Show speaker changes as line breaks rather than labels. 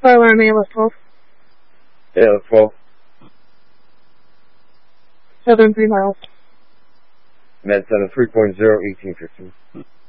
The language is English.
Starline ALS 12.
ALS 12.
Southern 3 miles.
Med Center 3.0, 1815.